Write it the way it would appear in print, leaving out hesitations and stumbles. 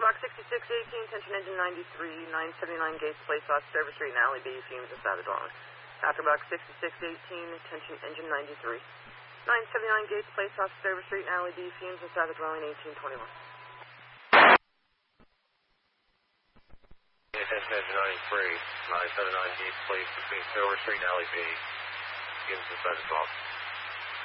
Box 6618, attention engine 93, 979 Gates Place off Service Street and Alley B, fumes inside the dwelling. After Box 6618, attention engine 93, 979 Gates Place off Service Street and Alley B, fumes inside the dwelling, 1821. Attention engine 93, 979 Gates Place between Silver Street and Alley B, fumes inside the dwelling.